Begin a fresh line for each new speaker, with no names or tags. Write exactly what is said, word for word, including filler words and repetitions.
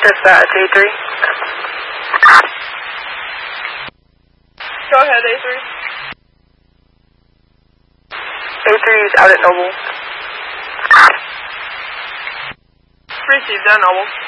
Dispatch A three.
Go ahead, A three.
A three is out at Noble.
Received at Noble.